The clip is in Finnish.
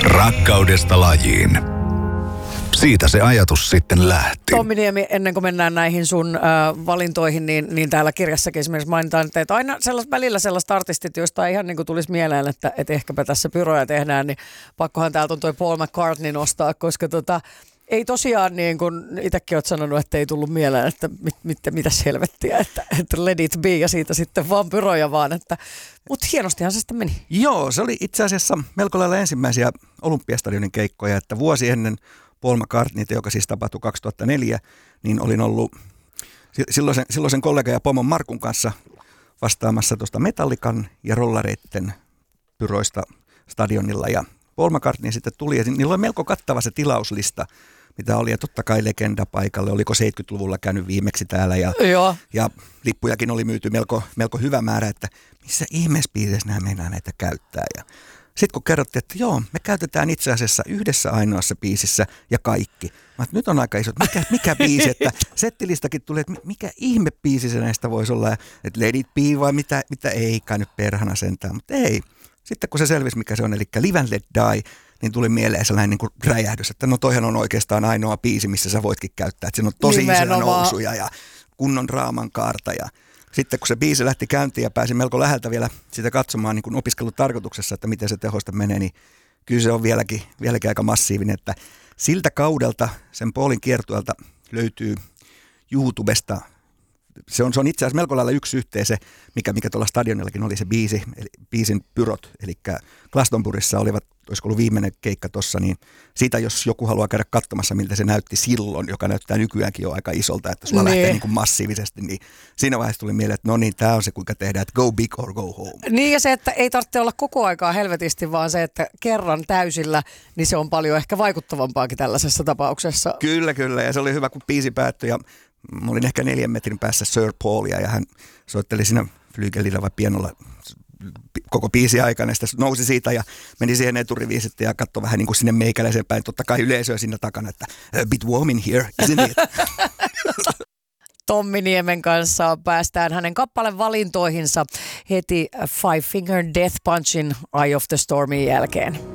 Rakkaudesta lajiin. Siitä se ajatus sitten lähti. Tommi Niemi, ennen kuin mennään näihin sun valintoihin, niin täällä kirjassakin esimerkiksi mainitaan, että aina välillä sellaiset artistit, joista ihan niin kuin tulisi mieleen, että ehkäpä tässä pyroja tehdään, niin pakkohan täältä on toi Paul McCartney nostaa, koska ei tosiaan niin kuin itsekin olet sanonut, että ei tullut mieleen, että mitäs helvettiä, että let it be ja siitä sitten vaan pyroja vaan, mutta hienostihan se sitten meni. Joo, se oli itse asiassa melko lailla ensimmäisiä Olympiastadionin keikkoja, että vuosi ennen Paul McCartneyta, joka siis tapahtui 2004, niin olin ollut silloisen kollega ja pomon Markun kanssa vastaamassa tuosta Metallican ja Rollareitten pyroista stadionilla. Ja Paul McCartney sitten tuli ja niillä oli melko kattava se tilauslista, mitä oli. Ja totta kai legenda paikalle, oliko 70-luvulla käynyt viimeksi täällä ja lippujakin oli myyty melko hyvä määrä, että missä ihmeespiireissä nämä meinaa näitä käyttää. Ja sitten kun kerrottiin, että joo, me käytetään itse asiassa yhdessä ainoassa biisissä ja kaikki. Nyt on aika iso, mikä biisi, että settilistakin tuli, että mikä ihme biisi se näistä voisi olla, että Let It Be vai mitä ei kai nyt perhana sentään, mutta ei. Sitten kun se selvisi, mikä se on, eli Live and Let Die, niin tuli mieleen sellainen niin kuin räjähdys, että no toihan on oikeastaan ainoa biisi, missä sä voitkin käyttää, että siinä on tosi isoja nousuja ja kunnon draaman kaarta ja sitten kun se biisi lähti käyntiin ja pääsi melko läheltä vielä sitä katsomaan niin kuin opiskelutarkoituksessa, että miten se tehosta menee, niin kyllä se on vieläkin aika massiivinen, että siltä kaudelta sen Paulin kiertueelta löytyy YouTubesta. Se on itse asiassa melko lailla yksi yhteen se, mikä tuolla stadionillakin oli se biisi, eli biisin pyrot, eli Glastonburyssa olisiko ollut viimeinen keikka tuossa, niin siitä jos joku haluaa käydä katsomassa, miltä se näytti silloin, joka näyttää nykyäänkin jo aika isolta, että sulla lähtee niin kuin massiivisesti, niin siinä vaiheessa tuli mieleen, että no niin, tämä on se kuinka tehdään, että go big or go home. Niin ja se, että ei tarvitse olla koko aikaa helvetisti, vaan se, että kerran täysillä, niin se on paljon ehkä vaikuttavampaakin tällaisessa tapauksessa. Kyllä, ja se oli hyvä, kun biisi päättyi ja mä olin ehkä 4 metrin päässä Sir Paulia ja hän soitteli siinä flygelillä vai pianolla koko biisi aikana. Sitten nousi siitä ja meni siihen eturiviin sitten ja katsoi vähän niin kuin sinne meikäläiseen päin. Totta kai yleisöä siinä takana, että a bit warm in here, isn't it? Tommi Niemen kanssa päästään hänen kappalevalintoihinsa heti Five Finger Death Punchin Eye of the Stormin jälkeen.